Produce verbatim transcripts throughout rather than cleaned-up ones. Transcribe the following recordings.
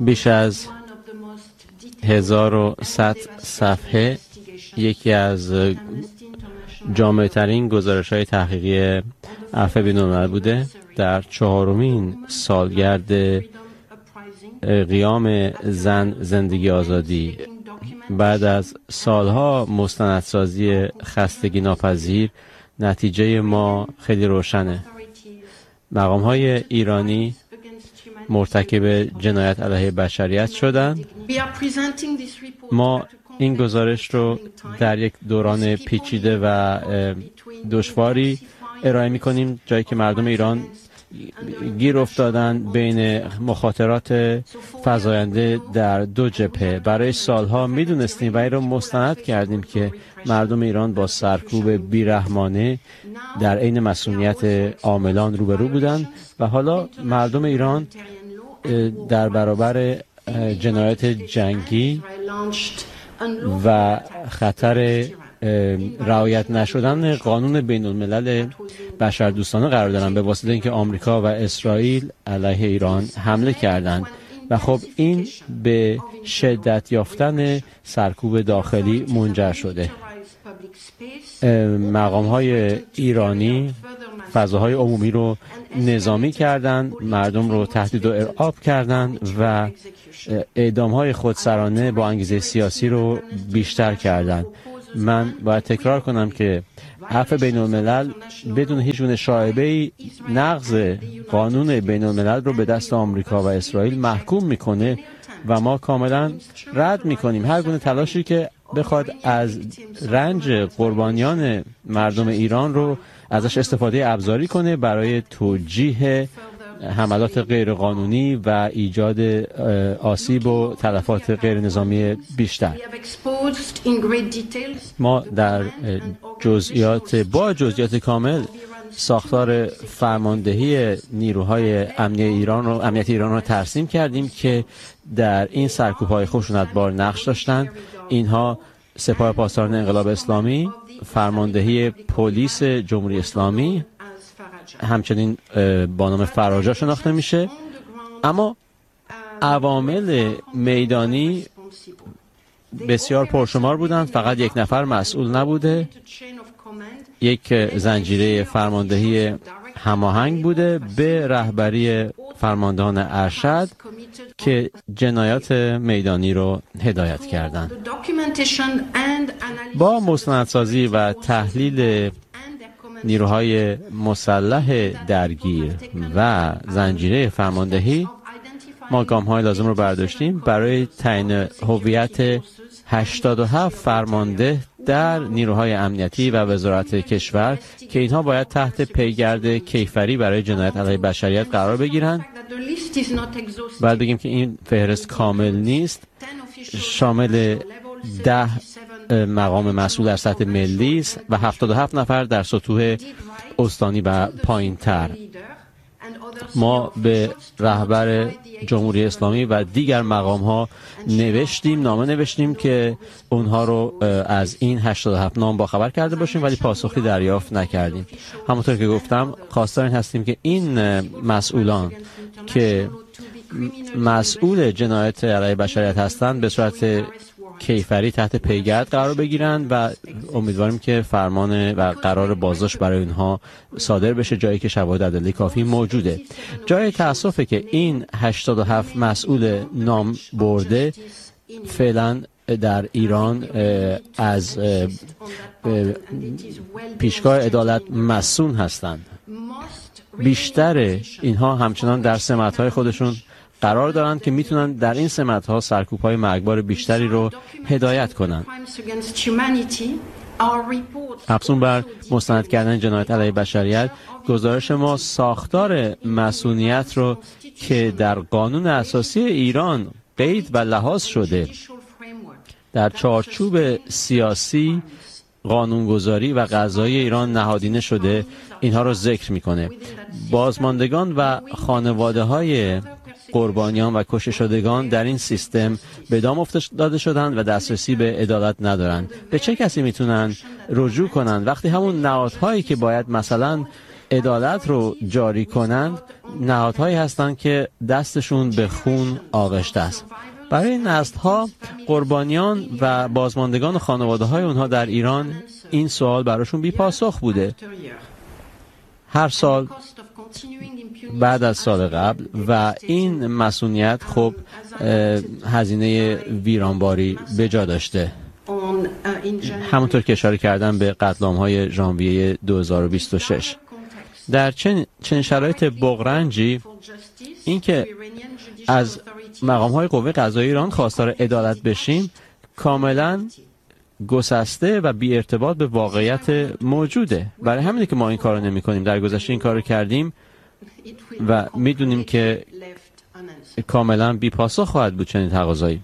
بیش از هزار و صد صفحه، یکی از جامع ترین گزارش های تحقیقی عفو بین‌الملل بوده. در چهارمین سالگرد قیام زن زندگی آزادی، بعد از سالها مستندسازی خستگی ناپذیر، نتیجه ما خیلی روشنه. مقام های ایرانی مرتکب جنایت علیه بشریت شدند. ما این گزارش رو در یک دوران پیچیده و دشواری ارائه می‌کنیم، جایی که مردم ایران گیر افتادن بین مخاطرات فزاینده در دو جبهه. برای سالها میدونستیم و این رو مستند کردیم که مردم ایران با سرکوب بیرحمانه در عین مسئولیت عاملان روبرو بودند و حالا مردم ایران در برابر جنایت جنگی و خطر رعایت نشدن قانون بین الملل بشردوستانه قرار دارن به واسطه اینکه آمریکا و اسرائیل علیه ایران حمله کردند و خب این به شدت یافتن سرکوب داخلی منجر شده. مقام های ایرانی فضاهای عمومی رو نظامی کردند، مردم رو تهدید و ارعاب کردند و اعدام های خودسرانه با انگیزه سیاسی رو بیشتر کردند. من باید تکرار کنم که عفو بین الملل بدون هیچ گونه شایبه‌ای نقض قانون بین الملل رو به دست آمریکا و اسرائیل محکوم میکنه و ما کاملا رد میکنیم هر گونه تلاشی که بخواد از رنج قربانیان مردم ایران رو ازش استفاده ابزاری کنه برای توجیه حملات غیرقانونی و ایجاد آسیب و تلفات غیر نظامی بیشتر. ما در جزئیات با جزئیات کامل ساختار فرماندهی نیروهای امنیت ایران رو امنیت ایران رو ترسیم کردیم که در این سرکوب‌های خشونت‌بار نقش داشتند. اینها سپاه پاسداران انقلاب اسلامی، فرماندهی پلیس جمهوری اسلامی، همچنین با نام فراجا شناخته میشه. اما عوامل میدانی بسیار پرشمار بودند، فقط یک نفر مسئول نبوده، یک زنجیره فرماندهی هماهنگ بوده به رهبری فرماندهان ارشد که جنایات میدانی رو هدایت کردند. با مستندسازی و تحلیل نیروهای مسلح درگیر و زنجیره فرماندهی ما گام‌های لازم رو برداشتیم برای تعیین هویت هشتاد و هفت فرمانده در نیروهای امنیتی و وزارت کشور که اینها باید تحت پیگرد کیفری برای جنایت علیه بشریت قرار بگیرند. باید بگیم که این فهرست کامل نیست، شامل ده مقام مسئول در سطح ملی است و هفتاد و هفت نفر در سطوح استانی و پایین‌تر. ما به رهبر جمهوری اسلامی و دیگر مقام ها نوشتیم، نامه نوشتیم که اونها رو از این هشتاد و هفت نام باخبر کرده باشیم، ولی پاسخی دریافت نکردیم. همونطور که گفتم خواستار این هستیم که این مسئولان که مسئول جنایت علیه بشریت هستند به صورت کیفری تحت پیگرد قرار بگیرند و امیدواریم که فرمان و قرار بازداشت برای اینها صادر بشه جایی که شواهد عدلی کافی موجوده. جای تأسفه که این هشتاد و هفت مسئول نام برده فعلا در ایران از پیشگاه عدالت مصون هستند. بیشتر اینها همچنان در سمت‌های خودشون قرار دارند که میتونن در این سمت‌ها سرکوب‌های مرگبار بیشتری رو هدایت کنند. افزون بر مستند کردن جنایت علیه بشریت، گزارش ما ساختار مسئولیت رو که در قانون اساسی ایران قید و لحاظ شده در چارچوب سیاسی، قانونگذاری و قضایی ایران نهادینه شده، اینها رو ذکر میکنه. بازماندگان و خانواده‌های قربانیان و کشته شدگان در این سیستم به دام افتاده شدند و دسترسی به عدالت ندارند. به چه کسی میتونن رجوع کنند وقتی همون نهادهایی که باید مثلا عدالت رو جاری کنند نهادهایی هستند که دستشون به خون آغشته است. برای این نسل‌ها، قربانیان و بازماندگان خانواده‌های اونها در ایران این سوال براشون بی پاسخ بوده. هر سال بعد از سال قبل و این مسئولیت خب هزینه ویرانباری به جا داشته. همونطور که اشاره کردم به قتل عام‌های ژانویه دو هزار و بیست و شش. در چنین چن شرایط بغرنجی اینکه از مقام‌های قوه قضاییه ایران خواستار عدالت بشیم کاملاً گسسته و بی ارتباط به واقعیت موجوده. برای همینه که ما این کارو نمی‌کنیم. در گذشته این کارو کردیم و میدونیم که کاملاً بی پاسخ خواهد بود چنین تقاضایی.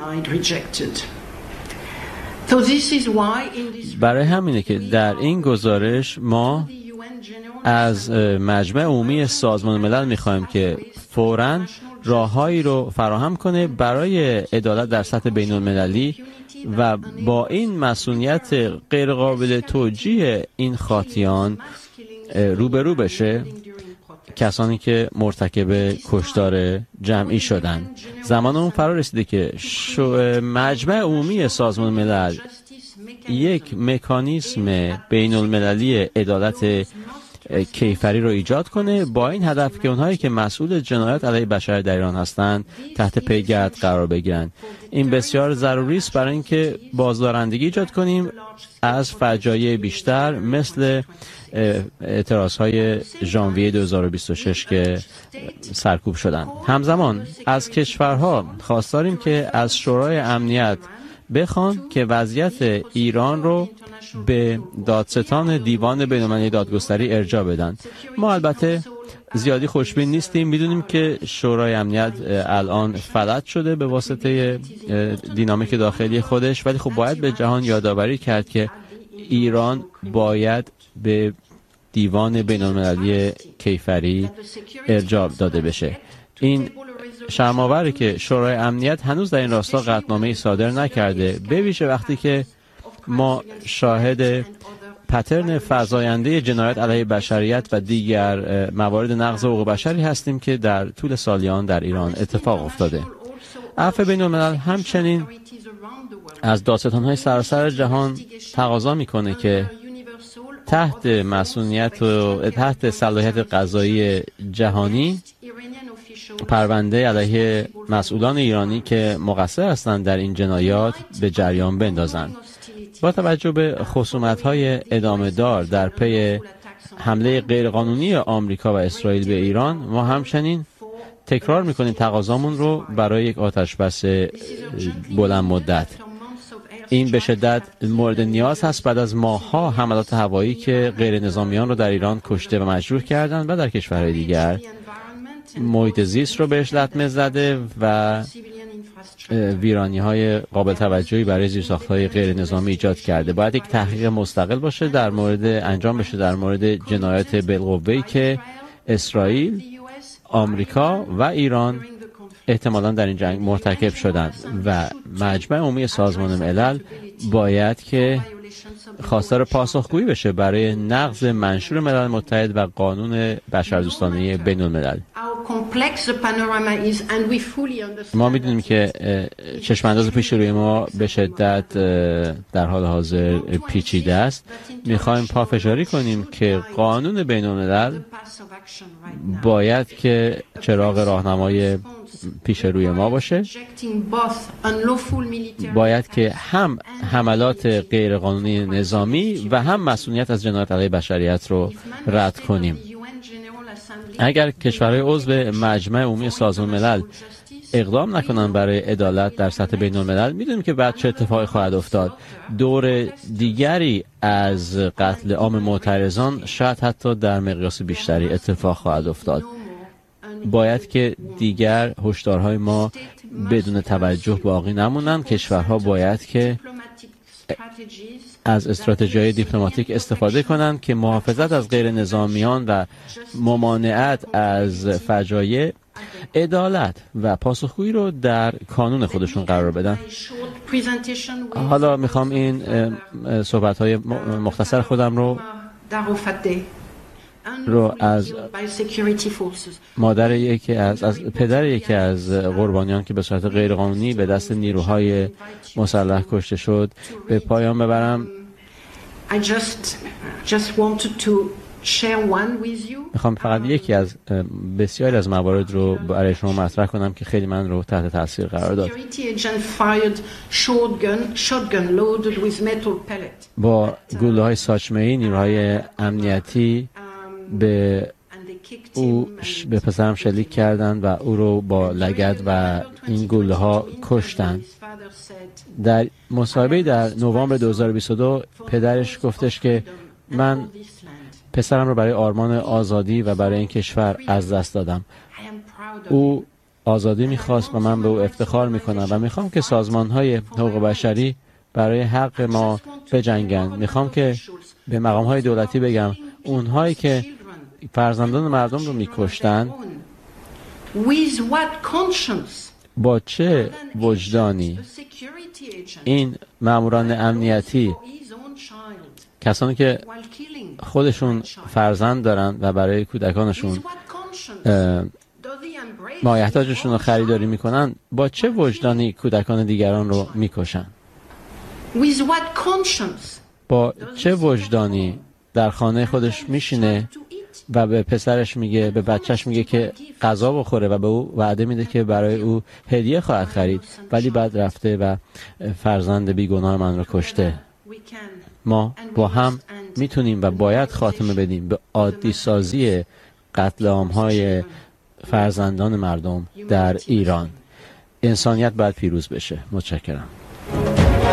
برای همینه که در این گزارش ما از مجمع عمومی سازمان ملل می‌خوایم که فوراً راههایی رو فراهم کنه برای عدالت در سطح بین‌المللی و با این مسئولیت غیرقابل توجیه این خاطیان روبرو بشه، کسانی که مرتکب کشتار جمعی شدند. زمان اون فرا رسیده که مجمع عمومی سازمان ملل یک مکانیسم بین‌المللی عدالت کیفری رو ایجاد کنه با این هدف که اونهایی که مسئول جنایات علیه بشر در ایران هستند تحت پیگرد قرار بگیرن. این بسیار ضروری است برای اینکه بازدارندگی ایجاد کنیم از فجایع بیشتر مثل اعتراضهای ژانویه دو هزار و بیست و شش که سرکوب شدند. همزمان از کشورها خواستاریم که از شورای امنیت بخوان که وضعیت ایران رو به دادستان دیوان بین‌المللی دادگستری ارجاع بدن. ما البته زیادی خوشبین نیستیم. میدونیم که شورای امنیت الان فلج شده به واسطه دینامیک داخلی خودش، ولی خب باید به جهان یادآوری کرد که ایران باید به دیوان بین‌المللی کیفری ارجاع داده بشه. این شرم‌آوره که شورای امنیت هنوز در این راستا قطعنامه‌ای صادر نکرده، به ویژه وقتی که ما شاهد پترن فزاینده جنایات علیه بشریت و دیگر موارد نقض حقوق بشری هستیم که در طول سالیان در ایران اتفاق افتاده. عفو بین‌الملل همچنین از دادستان‌های سراسر جهان تقاضا می‌کنه که تحت مسئولیت و تحت صلاحیت قضایی جهانی پرونده علیه مسئولان ایرانی که مقصر هستند در این جنایات به جریان بندازند. با توجه به خصومت‌های ادامه دار در پی حمله غیرقانونی آمریکا و اسرائیل به ایران، ما همچنین تکرار می‌کنیم تقاضامون رو برای یک آتشبس بلند مدت. این به شدت مورد نیاز هست بعد از ماه‌ها حملات هوایی که غیر نظامیان رو در ایران کشته و مجروح کردند و در کشورهای دیگر محیط زیست رو بهش لطمه زده و ویرانی‌های قابل توجهی برای زیرساخت‌های غیر نظامی ایجاد کرده. باید یک تحقیق مستقل باشه در مورد انجام بشه در مورد جنایات بالقوه‌ای که اسرائیل، آمریکا و ایران احتمالاً در این جنگ مرتکب شدند و مجمع عمومی سازمان ملل باید که خواستار پاسخگویی بشه برای نقض منشور ملل متحد و قانون بشردوستانه بین الملل. ما میدونیم که چشمانداز پیش روی ما به شدت در حال حاضر پیچیده است. میخوایم پافشاری کنیم که قانون بین الملل باید که چراغ راهنمای پیش روی ما باشه. باید که هم حملات غیرقانونی نظامی و هم مسئولیت از جنایات علیه بشریت رو رد کنیم. اگر کشورهای عضو مجمع عمومی سازمان ملل اقدام نکنن برای عدالت در سطح بین الملل، میدونیم که بعد چه اتفاقی خواهد افتاد. دور دیگری از قتل عام معترضان شاید حتی در مقیاس بیشتری اتفاق خواهد افتاد. باید که دیگر هشدارهای ما بدون توجه باقی نمونن. کشورها باید که از استراتژی‌های دیپلماتیک استفاده کنند که محافظت از غیر نظامیان و ممانعت از فجایع، عدالت و پاسخگویی رو در کانون خودشون قرار بدن. حالا میخوام این صحبت‌های مختصر خودم رو رو از مادر یکی از از پدر یکی از قربانیان که به صورت غیرقانونی به دست نیروهای مسلح کشته شد به پایان ببرم. I just just wanted to share one with you. میخوام فقط یکی از بسیاری از موارد رو برای شما مطرح کنم که خیلی من رو تحت تاثیر قرار داد. با گلوله‌های ساچمه‌ای نیروهای امنیتی به او به پسرم شلیک کردند و او رو با لگد و این گلوله‌ها کشتند. در مصاحبه در نوامبر دو هزار و بیست و دو پدرش گفتش که من پسرم رو برای آرمان آزادی و برای این کشور از دست دادم. او آزادی میخواست و من به او افتخار میکنم و میخوام که سازمان‌های حقوق بشری برای حق ما بجنگن. میخوام که به مقام‌های دولتی بگم اونهایی که فرزندان مردم رو میکشتن با چه وجدانی این ماموران امنیتی، کسانی که خودشون فرزند دارن و برای کودکانشون مایحتاجشون رو خریداری میکنن، با چه وجدانی کودکان دیگران رو میکشن؟ با چه وجدانی در خانه خودش میشینه و به پسرش میگه، به بچهش میگه که غذا بخوره و به او وعده میده که برای او هدیه خواهد خرید، ولی بعد رفته و فرزند بیگناه من رو کشته. ما با هم میتونیم و باید خاتمه بدیم به عادی سازی قتل عام‌های فرزندان مردم در ایران. انسانیت باید پیروز بشه. متشکرم.